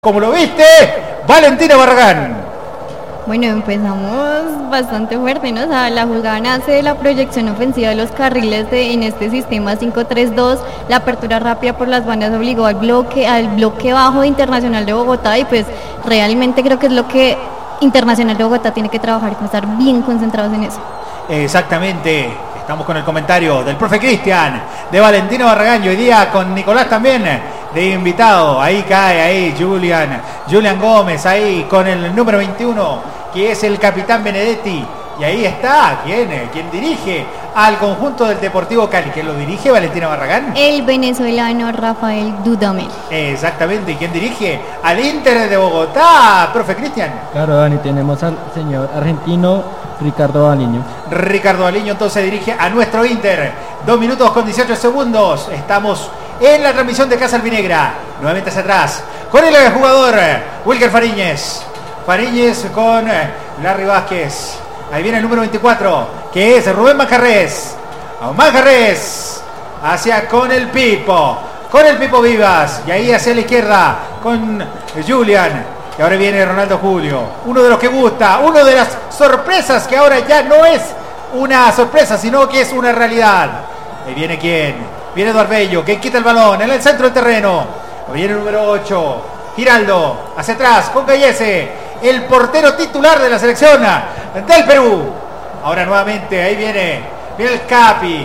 Como lo viste, Valentina Barragán. Bueno, empezamos bastante fuerte, ¿no? O sea, la jugada nace de la proyección ofensiva de los carriles en este sistema 5-3-2, la apertura rápida por las bandas obligó al bloque bajo de Internacional de Bogotá y pues realmente creo que es lo que Internacional de Bogotá tiene que trabajar y estar bien concentrados en eso. Exactamente, estamos con el comentario del profe Cristian, de Valentina Barragán y hoy día con Nicolás también de invitado. Ahí cae, ahí Julian Gómez, ahí con el número 21, que es el capitán Benedetti. Y ahí está, ¿quién dirige al conjunto del Deportivo Cali? ¿Quién lo dirige, Valentina Barragán? El venezolano Rafael Dudamel. Exactamente, ¿y quién dirige al Inter de Bogotá, profe Cristian? Claro, Dani, tenemos al señor argentino Ricardo Baliño. Ricardo Baliño entonces dirige a nuestro Inter. 2 minutos con 18 segundos. Estamos en la transmisión de Casa Albinegra. Nuevamente hacia atrás. Con el jugador Wilker Fariñez. Fariñez con Larry Vázquez. Ahí viene el número 24, que es Rubén Macarrés. Macarrés hacia con el Pipo. Con el Pipo Vivas. Y ahí hacia la izquierda con Julian. Y ahora viene Ronaldo Julio. Uno de los que gusta. Uno de las sorpresas que ahora ya no es una sorpresa, sino que es una realidad. Ahí viene quién. Viene Eduardo Bello, que quita el balón en el centro del terreno. Viene el número 8, Giraldo, hacia atrás, con Gallese, el portero titular de la selección del Perú. Ahora nuevamente, ahí viene el Capi.